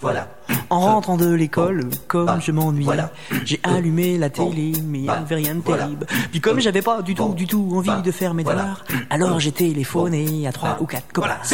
Voilà. En rentrant de l'école, comme je m'ennuyais, j'ai allumé la télé, mais il n'y avait rien de terrible. Puis comme j'avais pas du tout envie de faire mes devoirs, alors j'ai téléphoné à 3 ou 4 copains.